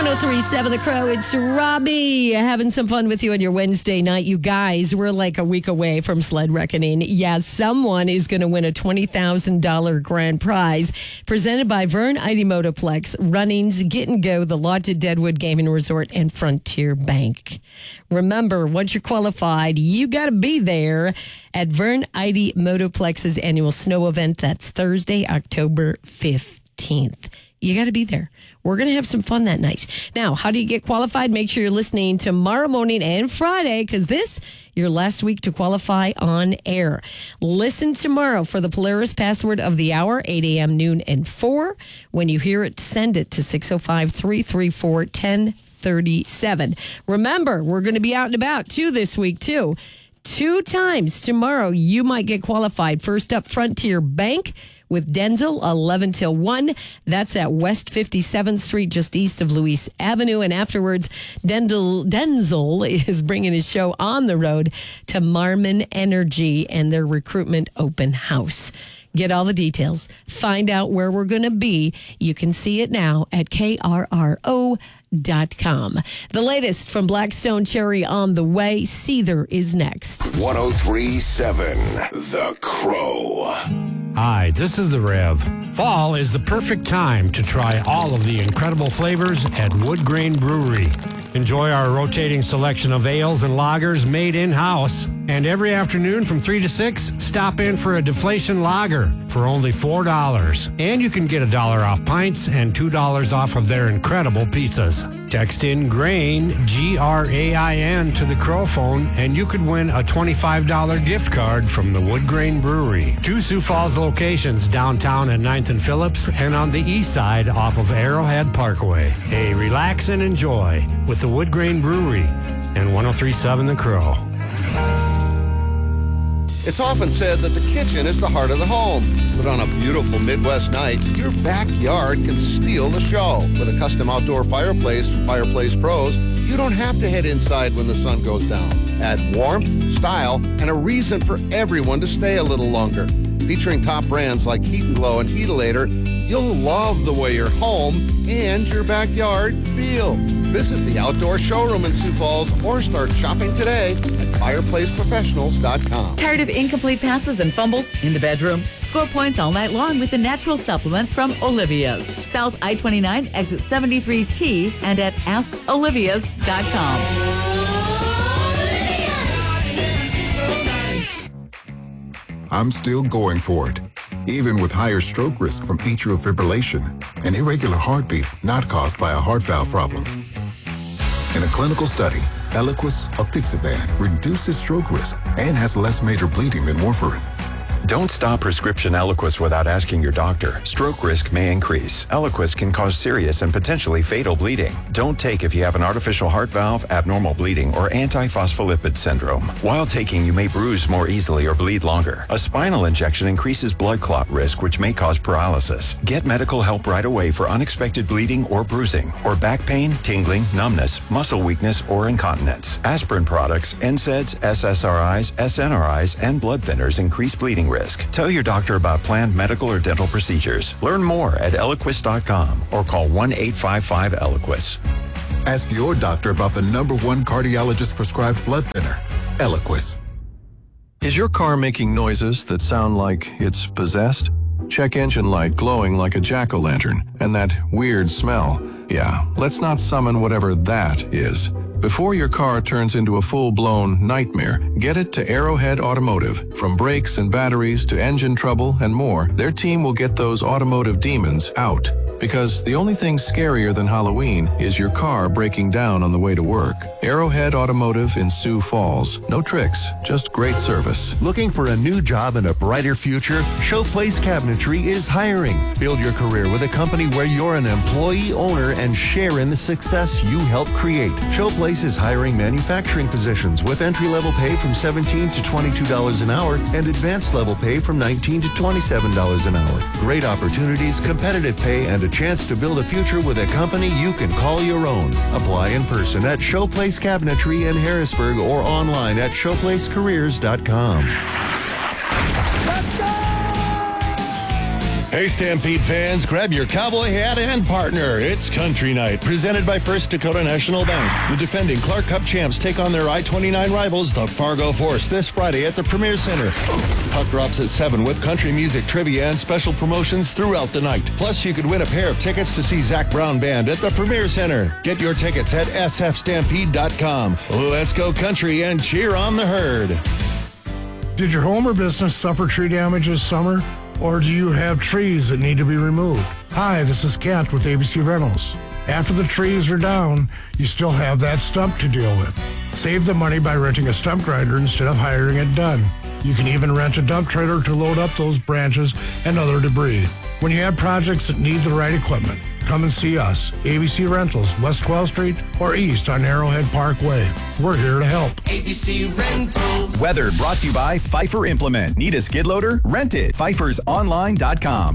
1037 The Crow. It's Robbie having some fun with you on your Wednesday night. You guys, we're like a week away from Sled Reckoning. Yeah, someone is going to win a $20,000 grand prize presented by Vern Ide Motoplex, Runnings, Get and Go, the Lodge at Deadwood Gaming Resort, and Frontier Bank. Remember, once you're qualified, you got to be there at Vern Ide Motoplex's annual snow event. That's Thursday, October 15th. You got to be there. We're going to have some fun that night. Now, how do you get qualified? Make sure you're listening tomorrow morning and Friday, because this, your last week to qualify on air. Listen tomorrow for the Polaris password of the hour, 8 a.m., noon, and 4. When you hear it, send it to 605-334-1037. Remember, we're going to be out and about, too, this week, too. 2 times tomorrow, you might get qualified. First up, Frontier Bank with Denzel, 11 till 1. That's at West 57th Street, just east of Luis Avenue. And afterwards, Denzel is bringing his show on the road to Marmon Energy and their recruitment open house. Get all the details. Find out where we're going to be. You can see it now at KRRO.com. The latest from Blackstone Cherry on the way. Seether is next. 1037 The Crow. Hi, this is the Rev. Fall is the perfect time to try all of the incredible flavors at Wood Grain Brewery. Enjoy our rotating selection of ales and lagers made in-house. And every afternoon from 3 to 6, stop in for a deflation lager for only $4. And you can get $1 off pints and $2 off of their incredible pizzas. Text in GRAIN, G-R-A-I-N, to the Crow phone, and you could win a $25 gift card from the Wood Grain Brewery. 2 Sioux Falls locations, downtown at 9th and Phillips, and on the east side off of Arrowhead Parkway. Hey, relax and enjoy with the Wood Grain Brewery and 1037 The Crow. It's often said that the kitchen is the heart of the home. But on a beautiful Midwest night, your backyard can steal the show. With a custom outdoor fireplace from Fireplace Pros, you don't have to head inside when the sun goes down. Add warmth, style, and a reason for everyone to stay a little longer. Featuring top brands like Heat and Glow and Heatilator, you'll love the way your home and your backyard feel. Visit the outdoor showroom in Sioux Falls or start shopping today at fireplaceprofessionals.com. Tired of incomplete passes and fumbles in the bedroom? Score points all night long with the natural supplements from Olivia's. South I-29, exit 73T, and at askolivias.com. I'm still going for it, even with higher stroke risk from atrial fibrillation, an irregular heartbeat not caused by a heart valve problem. In a clinical study, Eliquis apixaban reduces stroke risk and has less major bleeding than warfarin. Don't stop prescription Eliquis without asking your doctor. Stroke risk may increase. Eliquis can cause serious and potentially fatal bleeding. Don't take if you have an artificial heart valve, abnormal bleeding, or antiphospholipid syndrome. While taking, you may bruise more easily or bleed longer. A spinal injection increases blood clot risk, which may cause paralysis. Get medical help right away for unexpected bleeding or bruising, or back pain, tingling, numbness, muscle weakness, or incontinence. Aspirin products, NSAIDs, SSRIs, SNRIs, and blood thinners increase bleeding risk. Tell your doctor about planned medical or dental procedures. Learn more at Eliquis.com or call 1-855-ELIQUIS. Ask your doctor about the #1 cardiologist prescribed blood thinner, Eliquis. Is your car making noises that sound like it's possessed? Check engine light glowing like a jack-o'-lantern and that weird smell. Yeah, let's not summon whatever that is. Before your car turns into a full-blown nightmare, get it to Arrowhead Automotive. From brakes and batteries to engine trouble and more, their team will get those automotive demons out. Because the only thing scarier than Halloween is your car breaking down on the way to work. Arrowhead Automotive in Sioux Falls. No tricks, just great service. Looking for a new job and a brighter future? Showplace Cabinetry is hiring. Build your career with a company where you're an employee owner and share in the success you help create. Showplace is hiring manufacturing positions with entry-level pay from $17 to $22 an hour and advanced level pay from $19 to $27 an hour. Great opportunities, competitive pay, and a chance to build a future with a company you can call your own. Apply in person at Showplace Cabinetry in Harrisburg or online at showplacecareers.com. Hey, Stampede fans, grab your cowboy hat and partner. It's Country Night, presented by First Dakota National Bank. The defending Clark Cup champs take on their I-29 rivals, the Fargo Force, this Friday at the Premier Center. Puck drops at 7 with country music, trivia, and special promotions throughout the night. Plus, you could win a pair of tickets to see Zach Brown Band at the Premier Center. Get your tickets at sfstampede.com. Let's go country and cheer on the herd. Did your home or business suffer tree damage this summer? Or do you have trees that need to be removed? Hi, this is Kent with ABC Rentals. After the trees are down, you still have that stump to deal with. Save the money by renting a stump grinder instead of hiring it done. You can even rent a dump trailer to load up those branches and other debris. When you have projects that need the right equipment, come and see us. ABC Rentals, West 12th Street or east on Arrowhead Parkway. We're here to help. ABC Rentals. Weather brought to you by Pfeiffer Implement. Need a skid loader? Rent it. PfeiffersOnline.com.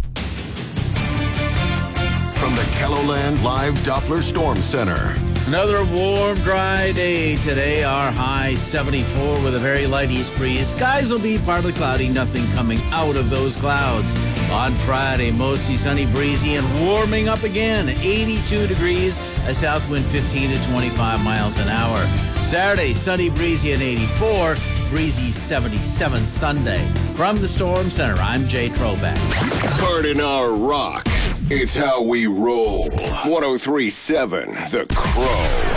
From the KELOLAND Live Doppler Storm Center. Another warm, dry day today. Our high 74 with a very light east breeze. Skies will be partly cloudy, nothing coming out of those clouds. On Friday, mostly sunny, breezy, and warming up again. 82 degrees, a south wind 15 to 25 miles an hour. Saturday, sunny, breezy, and 84. Breezy 77 Sunday. From the Storm Center, I'm Jay Trobeck. Cardinal Rock. It's how we roll. 103.7 The Crow.